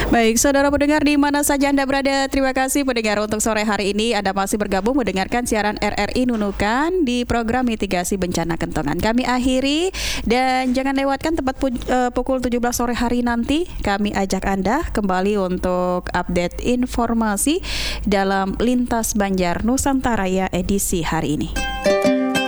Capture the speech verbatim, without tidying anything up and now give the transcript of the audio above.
Baik, saudara pendengar di mana saja Anda berada, terima kasih pendengar untuk sore hari ini Anda masih bergabung mendengarkan siaran R R I Nunukan di program mitigasi bencana kentongan. Kami akhiri dan jangan lewatkan tepat pu- uh, pukul tujuh belas sore hari nanti kami ajak Anda kembali untuk update informasi dalam Lintas Banjar Nusantara ya edisi hari ini.